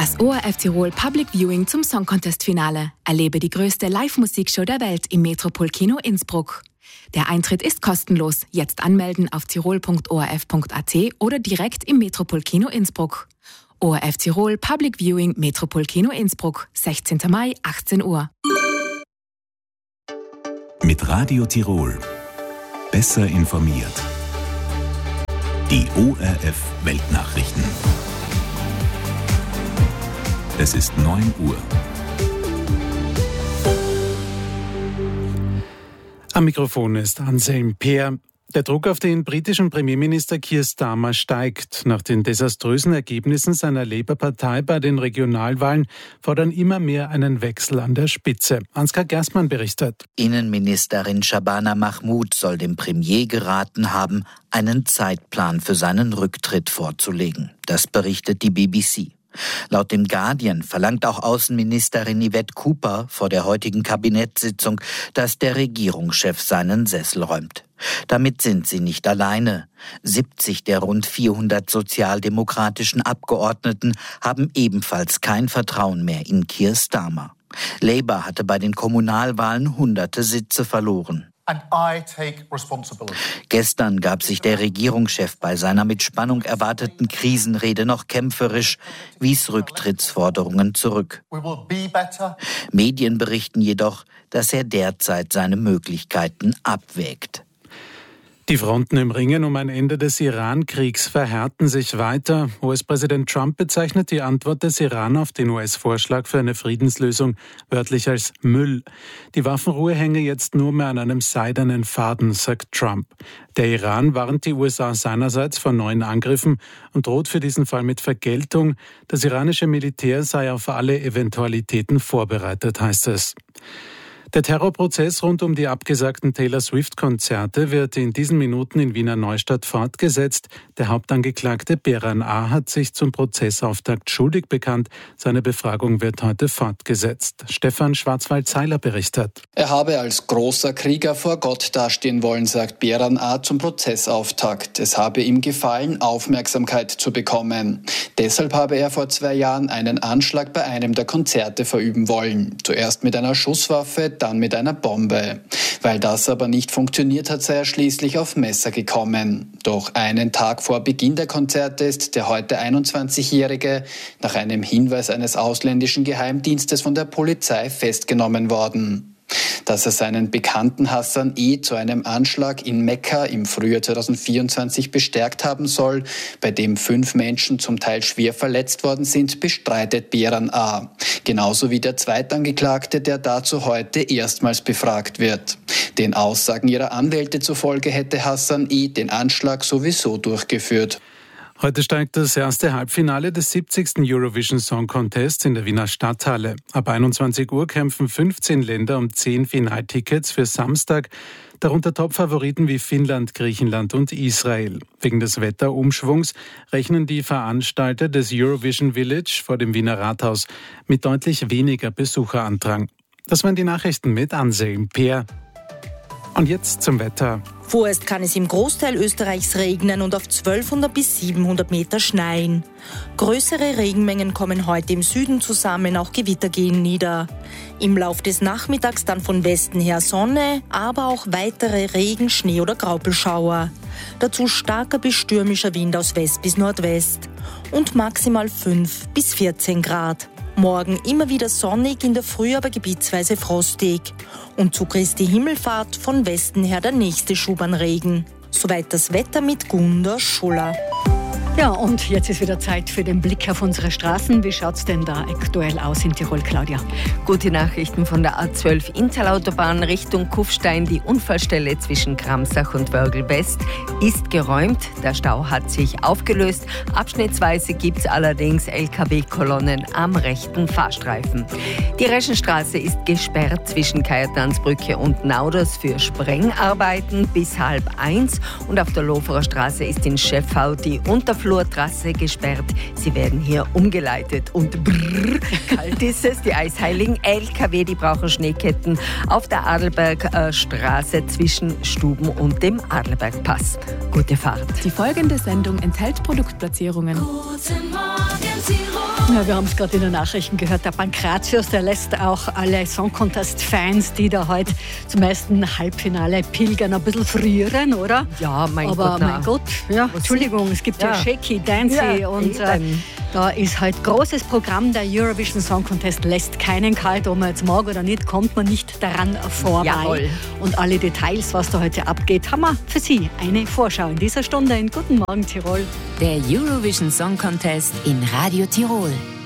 Das ORF Tirol Public Viewing zum Song Contest Finale. Erlebe die größte Live-Musikshow der Welt im Metropolkino Innsbruck. Der Eintritt ist kostenlos. Jetzt anmelden auf tirol.orf.at oder direkt im Metropolkino Innsbruck. ORF Tirol Public Viewing Metropolkino Innsbruck, 16. Mai, 18 Uhr. Mit Radio Tirol. Besser informiert. Die ORF Weltnachrichten. Es ist 9 Uhr. Am Mikrofon ist Anselm Peer. Der Druck auf den britischen Premierminister Keir Starmer steigt. Nach den desaströsen Ergebnissen seiner Labour-Partei bei den Regionalwahlen fordern immer mehr einen Wechsel an der Spitze. Ansgar Gerstmann berichtet. Innenministerin Shabana Mahmood soll dem Premier geraten haben, einen Zeitplan für seinen Rücktritt vorzulegen. Das berichtet die BBC. Laut dem Guardian verlangt auch Außenministerin Yvette Cooper vor der heutigen Kabinettssitzung, dass der Regierungschef seinen Sessel räumt. Damit sind sie nicht alleine. 70 der rund 400 sozialdemokratischen Abgeordneten haben ebenfalls kein Vertrauen mehr in Keir Starmer. Labour hatte bei den Kommunalwahlen hunderte Sitze verloren. Gestern gab sich der Regierungschef bei seiner mit Spannung erwarteten Krisenrede noch kämpferisch, wies Rücktrittsforderungen zurück. Medien berichten jedoch, dass er derzeit seine Möglichkeiten abwägt. Die Fronten im Ringen um ein Ende des Iran-Kriegs verhärten sich weiter. US-Präsident Trump bezeichnet die Antwort des Iran auf den US-Vorschlag für eine Friedenslösung wörtlich als Müll. Die Waffenruhe hänge jetzt nur mehr an einem seidenen Faden, sagt Trump. Der Iran warnt die USA seinerseits vor neuen Angriffen und droht für diesen Fall mit Vergeltung. Das iranische Militär sei auf alle Eventualitäten vorbereitet, heißt es. Der Terrorprozess rund um die abgesagten Taylor Swift-Konzerte wird in diesen Minuten in Wiener Neustadt fortgesetzt. Der Hauptangeklagte Beran A. hat sich zum Prozessauftakt schuldig bekannt. Seine Befragung wird heute fortgesetzt. Stefan Schwarzwald-Seiler berichtet. Er habe als großer Krieger vor Gott dastehen wollen, sagt Beran A. zum Prozessauftakt. Es habe ihm gefallen, Aufmerksamkeit zu bekommen. Deshalb habe er vor 2 Jahren einen Anschlag bei einem der Konzerte verüben wollen. Zuerst mit einer Schusswaffe, dann mit einer Bombe. Weil das aber nicht funktioniert hat, sei er schließlich auf Messer gekommen. Doch einen Tag vor Beginn der Konzerte ist der heute 21-Jährige nach einem Hinweis eines ausländischen Geheimdienstes von der Polizei festgenommen worden. Dass er seinen Bekannten Hassan E. zu einem Anschlag in Mekka im Frühjahr 2024 bestärkt haben soll, bei dem 5 Menschen zum Teil schwer verletzt worden sind, bestreitet Beran A. Genauso wie der Zweitangeklagte, der dazu heute erstmals befragt wird. Den Aussagen ihrer Anwälte zufolge hätte Hassan E. den Anschlag sowieso durchgeführt. Heute steigt das erste Halbfinale des 70. Eurovision Song Contest in der Wiener Stadthalle. Ab 21 Uhr kämpfen 15 Länder um 10 Finaltickets für Samstag, darunter Topfavoriten wie Finnland, Griechenland und Israel. Wegen des Wetterumschwungs rechnen die Veranstalter des Eurovision Village vor dem Wiener Rathaus mit deutlich weniger Besucherandrang. Das waren die Nachrichten mit Anselm Peer. Und jetzt zum Wetter. Vorerst kann es im Großteil Österreichs regnen und auf 1200 bis 700 Meter schneien. Größere Regenmengen kommen heute im Süden zusammen, auch Gewitter gehen nieder. Im Lauf des Nachmittags dann von Westen her Sonne, aber auch weitere Regen-, Schnee- oder Graupelschauer. Dazu starker bis stürmischer Wind aus West bis Nordwest und maximal 5 bis 14 Grad. Morgen immer wieder sonnig, in der Früh aber gebietsweise frostig. Und zu Christi Himmelfahrt von Westen her der nächste Schub an Regen. Soweit das Wetter mit Gunda Schuller. Ja, und jetzt ist wieder Zeit für den Blick auf unsere Straßen. Wie schaut's denn da aktuell aus in Tirol, Claudia? Gute Nachrichten von der A12 Inntal-Autobahn Richtung Kufstein. Die Unfallstelle zwischen Kramsach und Wörgl West ist geräumt. Der Stau hat sich aufgelöst. Abschnittsweise gibt's allerdings LKW-Kolonnen am rechten Fahrstreifen. Die Reschenstraße ist gesperrt zwischen Kajetanzbrücke und Nauders für Sprengarbeiten bis 12:30. Und auf der Loferer Straße ist in Scheffau die Unterflurtrasse gesperrt. Sie werden hier umgeleitet. Und kalt ist es. Die eisheiligen LKW, die brauchen Schneeketten auf der Adelbergstraße zwischen Stuben und dem Adelbergpass. Gute Fahrt. Die folgende Sendung enthält Produktplatzierungen. Guten Morgen, Tirol. Ja, wir haben es gerade in den Nachrichten gehört, der Pankratius, der lässt auch alle Song Contest-Fans, die da heute zum ersten Halbfinale pilgern, ein bisschen frieren, oder? Ja, mein Gott, ja, Entschuldigung, es gibt ja Shaky, Dancy und da ist halt großes Programm. Der Eurovision Song Contest lässt keinen kalt, ob man jetzt mag oder nicht, kommt man nicht daran vorbei. Jawohl. Und alle Details, was da heute abgeht, haben wir für Sie eine Vorschau in dieser Stunde in Guten Morgen Tirol. Der Eurovision Song Contest in Radio Tirol.